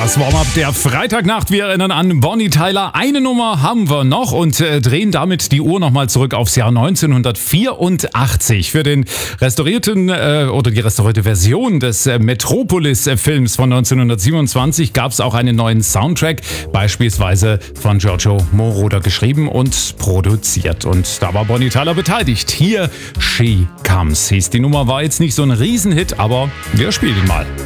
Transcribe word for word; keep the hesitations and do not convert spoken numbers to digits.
Das Warm-up der Freitagnacht. Wir erinnern an Bonnie Tyler. Eine Nummer haben wir noch und äh, drehen damit die Uhr nochmal zurück aufs Jahr neunzehnhundertvierundachtzig. Für den restaurierten äh, oder die restaurierte Version des äh, Metropolis-Films von neunzehnhundertsiebenundzwanzig gab es auch einen neuen Soundtrack, beispielsweise von Giorgio Moroder geschrieben und produziert. Und da war Bonnie Tyler beteiligt. Hier She Comes hieß die Nummer, war jetzt nicht so ein Riesenhit, aber wir spielen ihn mal.